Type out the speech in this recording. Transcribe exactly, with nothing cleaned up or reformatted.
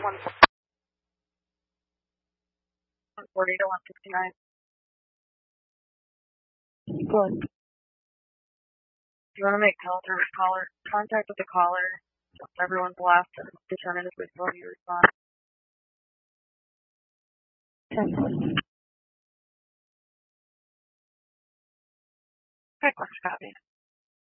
one forty to one sixty-nine. Good. Do you want to make caller, caller contact with the caller? Everyone's left and determine if we still have you respond. ten. Okay, let's copy.